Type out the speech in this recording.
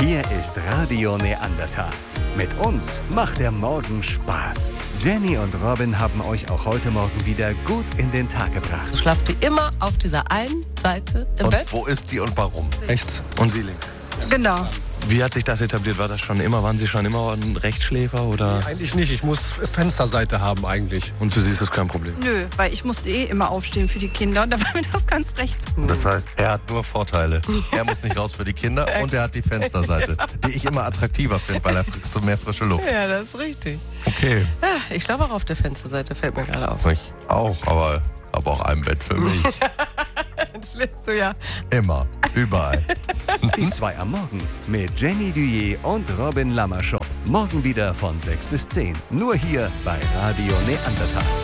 Hier ist Radio Neandertal. Mit uns macht der Morgen Spaß. Jenny und Robin haben euch auch heute Morgen wieder gut in den Tag gebracht. Schlaft ihr immer auf dieser einen Seite im Bett? Und wo ist die und warum? Rechts und sie links. Genau. Wie hat sich das etabliert? Waren Sie schon immer ein Rechtschläfer oder? Eigentlich nicht. Ich muss Fensterseite haben eigentlich. Und für Sie ist das kein Problem? Nö, weil ich musste immer aufstehen für die Kinder und da war mir das ganz recht. Das heißt, er hat nur Vorteile. Er muss nicht raus für die Kinder und er hat die Fensterseite, die ich immer attraktiver finde, weil er kriegst so mehr frische Luft. Ja, das ist richtig. Okay. Ja, ich schlafe auch auf der Fensterseite, fällt mir gerade auf. Ich auch, aber habe auch ein Bett für mich. Dann schläfst du ja. Immer, überall. Die 2 am Morgen mit Jenny Duyé und Robin Lammerschott. Morgen wieder von 6 bis 10. Nur hier bei Radio Neandertal.